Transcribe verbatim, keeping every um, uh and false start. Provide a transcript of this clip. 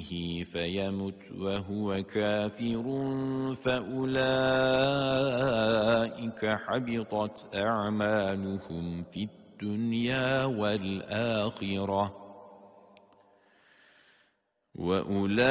به فيمت وهو كافر فأولئك حبطت أعمالهم في الدنيا والآخرة وأولئك